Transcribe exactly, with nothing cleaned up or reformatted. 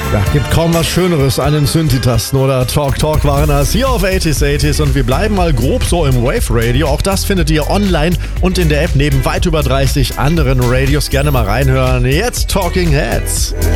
Ja, gibt kaum was Schöneres an den Synthi-Tasten oder Talk Talk waren das hier auf achtziger achtziger und wir bleiben mal grob so im Wave Radio. Auch das findet ihr online und in der App neben weit über dreißig anderen Radios. Gerne mal reinhören. Jetzt Talking Heads.